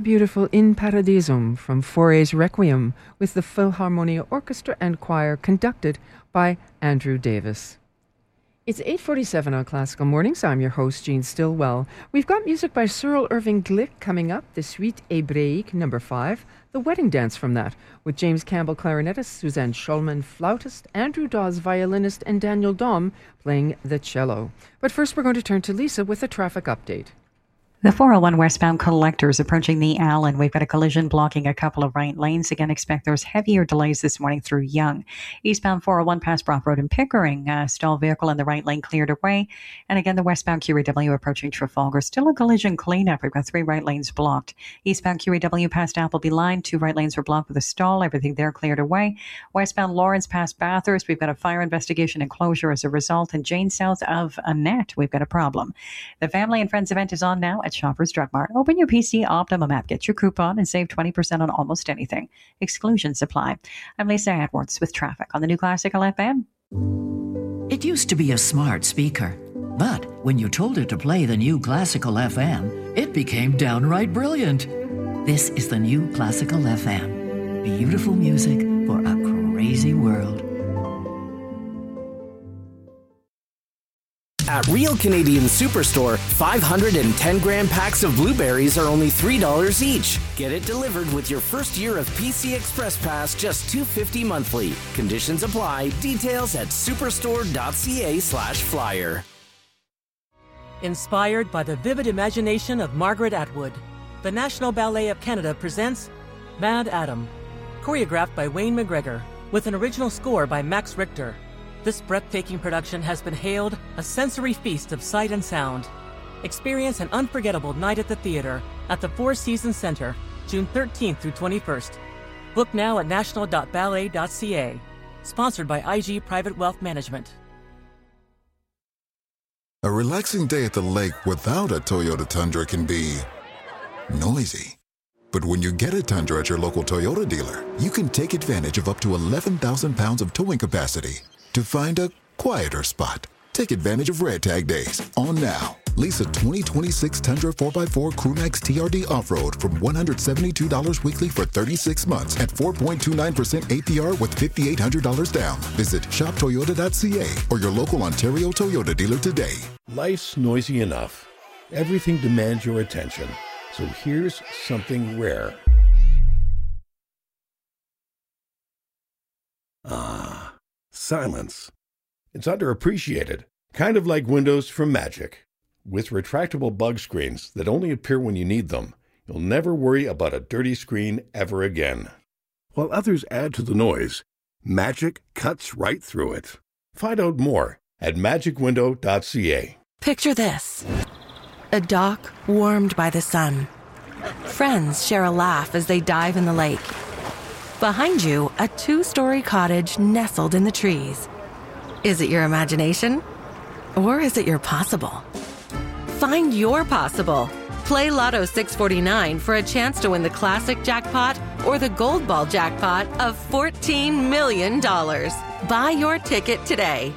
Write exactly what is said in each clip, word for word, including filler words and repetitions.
the beautiful In Paradisum from Fauré's Requiem with the Philharmonia Orchestra and Choir conducted by Andrew Davis. It's eight forty-seven on Classical Mornings. I'm your host, Jean Stillwell. We've got music by Cyril Irving Glick coming up, the Suite Hébraïque number five, the wedding dance from that, with James Campbell clarinetist, Suzanne Schulman flautist, Andrew Dawes violinist, and Daniel Dom playing the cello. But first we're going to turn to Lisa with a traffic update. The four oh one westbound collectors approaching the Allen. We've got a collision blocking a couple of right lanes. Again, expect there's heavier delays this morning through Yonge. Eastbound four oh one past Brock Road in Pickering. Uh, stalled vehicle in the right lane cleared away. And again, the westbound Q E W approaching Trafalgar. Still a collision cleanup. We've got three right lanes blocked. Eastbound Q E W past Appleby Line. Two right lanes were blocked with a stall. Everything there cleared away. Westbound Lawrence past Bathurst. We've got a fire investigation and closure as a result. And Jane south of Annette, we've got a problem. The Family and Friends event is on now at Shoppers Drug Mart. Open your P C Optimum app, get your coupon, and save twenty percent on almost anything. Exclusions apply. I'm Lisa Edwards with traffic on the new Classical F M. It used to be a smart speaker, but when you told it to play the new Classical F M, it became downright brilliant. This is the new Classical F M. Beautiful music for a crazy world. At Real Canadian Superstore, five hundred ten gram packs of blueberries are only three dollars each. Get it delivered with your first year of P C Express Pass, just two dollars and fifty cents monthly. Conditions apply. Details at superstore.ca slash flyer. Inspired by the vivid imagination of Margaret Atwood, the National Ballet of Canada presents Mad Adam, choreographed by Wayne McGregor, with an original score by Max Richter. This breathtaking production has been hailed a sensory feast of sight and sound. Experience an unforgettable night at the theater at the Four Seasons Center, June thirteenth through twenty-first. Book now at national dot ballet dot c a. Sponsored by I G Private Wealth Management. A relaxing day at the lake without a Toyota Tundra can be noisy. But when you get a Tundra at your local Toyota dealer, you can take advantage of up to eleven thousand pounds of towing capacity to find a quieter spot. Take advantage of Red Tag Days on now. Lease a twenty twenty-six Tundra four by four Crewmax T R D Off-Road from one hundred seventy-two dollars weekly for thirty-six months at four point two nine percent A P R with five thousand eight hundred dollars down. Visit shop toyota dot c a or your local Ontario Toyota dealer today. Life's noisy enough. Everything demands your attention. So here's something rare. Ah, silence. It's underappreciated, kind of like windows from Magic. With retractable bug screens that only appear when you need them, you'll never worry about a dirty screen ever again. While others add to the noise, Magic cuts right through it. Find out more at magic window dot c a. Picture this. A dock warmed by the sun. Friends share a laugh as they dive in the lake. Behind you, a two-story cottage nestled in the trees. Is it your imagination? Or is it your possible? Find your possible. Play Lotto six forty-nine for a chance to win the classic jackpot or the gold ball jackpot of fourteen million dollars. Buy your ticket today.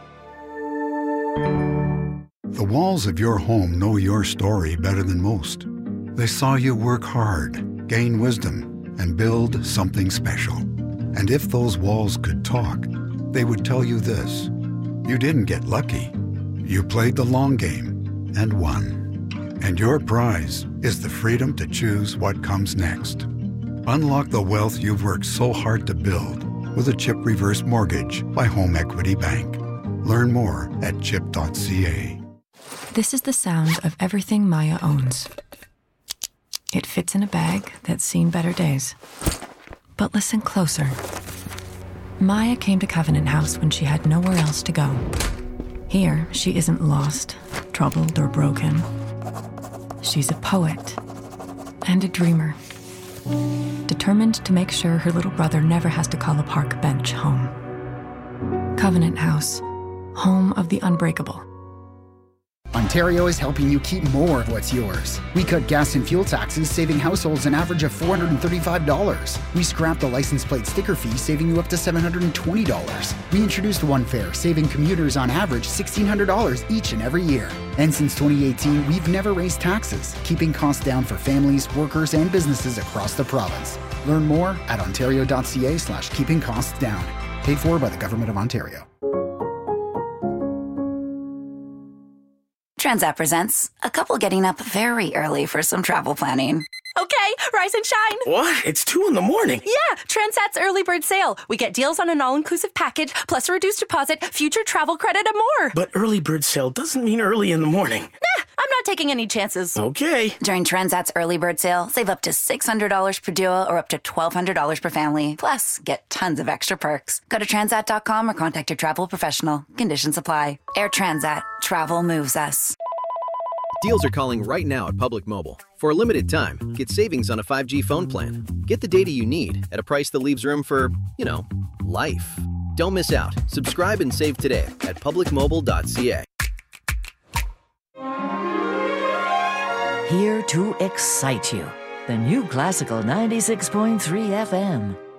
The walls of your home know your story better than most. They saw you work hard, gain wisdom, and build something special. And if those walls could talk, they would tell you this. You didn't get lucky. You played the long game and won. And your prize is the freedom to choose what comes next. Unlock the wealth you've worked so hard to build with a CHIP reverse mortgage by Home Equity Bank. Learn more at chip dot c a. This is the sound of everything Maya owns. It fits in a bag that's seen better days. But listen closer. Maya came to Covenant House when she had nowhere else to go. Here, she isn't lost, troubled, or broken. She's a poet and a dreamer, determined to make sure her little brother never has to call a park bench home. Covenant House, home of the unbreakable. On Ontario is helping you keep more of what's yours. We cut gas and fuel taxes, saving households an average of four hundred thirty-five dollars. We scrapped the license plate sticker fee, saving you up to seven hundred twenty dollars. We introduced One Fare, saving commuters on average sixteen hundred dollars each and every year. And since twenty eighteen, we've never raised taxes, keeping costs down for families, workers, and businesses across the province. Learn more at ontario.ca slash keeping costs down. Paid for by the Government of Ontario. Transat presents a couple getting up very early for some travel planning. Okay, rise and shine. What? It's two in the morning. Yeah, Transat's early bird sale. We get deals on an all-inclusive package, plus a reduced deposit, future travel credit, and more. But early bird sale doesn't mean early in the morning. Nah, I'm not taking any chances. Okay. During Transat's early bird sale, save up to six hundred dollars per duo or up to twelve hundred dollars per family. Plus, get tons of extra perks. Go to transat dot com or contact your travel professional. Conditions apply. Air Transat. Travel moves us. Deals are calling right now at Public Mobile. For a limited time, get savings on a five G phone plan. Get the data you need at a price that leaves room for, you know, life. Don't miss out. Subscribe and save today at public mobile dot c a. Here to excite you. The new Classical ninety-six point three F M.